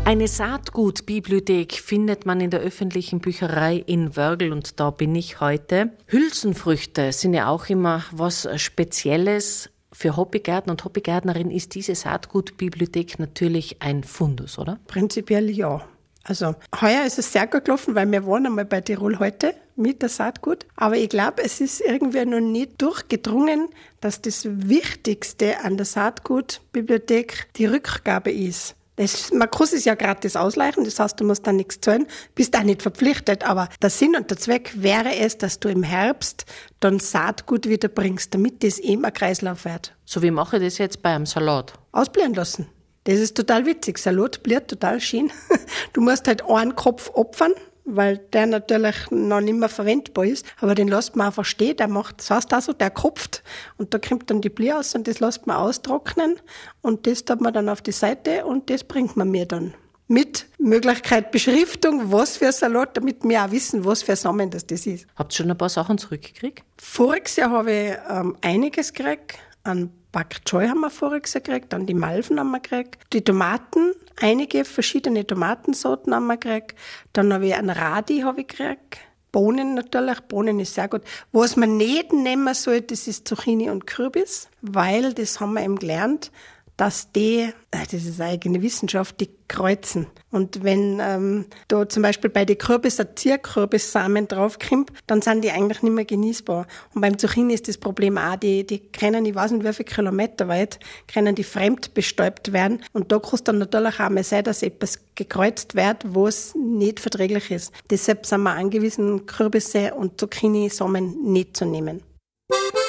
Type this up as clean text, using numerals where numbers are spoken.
Eine Saatgutbibliothek findet man in der öffentlichen Bücherei in Wörgl und da bin ich heute. Hülsenfrüchte sind ja auch immer was Spezielles. Für Hobbygärtner und Hobbygärtnerin ist diese Saatgutbibliothek natürlich ein Fundus, oder? Prinzipiell ja. Also heuer ist es sehr gut gelaufen, weil wir waren einmal bei Tirol heute mit der Saatgut. Aber ich glaube, es ist irgendwie noch nicht durchgedrungen, dass das Wichtigste an der Saatgutbibliothek die Rückgabe ist. Man kann es ja gratis ausleihen, das heißt, du musst dann nichts zahlen, bist auch nicht verpflichtet, aber der Sinn und der Zweck wäre es, dass du im Herbst dann Saatgut wieder bringst, damit das eben ein Kreislauf wird. So wie mache ich das jetzt bei einem Salat? Ausblühen lassen. Das ist total witzig. Salat blüht total schön. Du musst halt einen Kopf opfern, weil der natürlich noch nicht mehr verwendbar ist. Aber den lässt man einfach stehen, der macht, das heißt also, der kopft und da kommt dann die Blühe aus und das lässt man austrocknen und das tut man dann auf die Seite und das bringt man mir dann. Mit Möglichkeit Beschriftung, was für ein Salat, damit wir auch wissen, was für ein Samen das ist. Habt ihr schon ein paar Sachen zurückgekriegt? Voriges Jahr habe ich einiges gekriegt. An Pak Choi haben wir voriges Jahr gekriegt, dann die Malven haben wir gekriegt, die Tomaten, einige verschiedene Tomatensorten haben wir gekriegt, dann habe ich einen Radi gekriegt, Bohnen natürlich, Bohnen ist sehr gut. Was man nicht nehmen soll, das ist Zucchini und Kürbis, weil das haben wir eben gelernt, dass das ist eine eigene Wissenschaft, die kreuzen. Und wenn da zum Beispiel bei den Kürbis ein Zierkürbissamen draufkommt, dann sind die eigentlich nicht mehr genießbar. Und beim Zucchini ist das Problem auch, die können, ich weiß nicht wie viele Kilometer weit, können die fremdbestäubt werden. Und da kann es dann natürlich auch mal sein, dass etwas gekreuzt wird, was nicht verträglich ist. Deshalb sind wir angewiesen, Kürbisse und Zucchini-Samen nicht zu nehmen.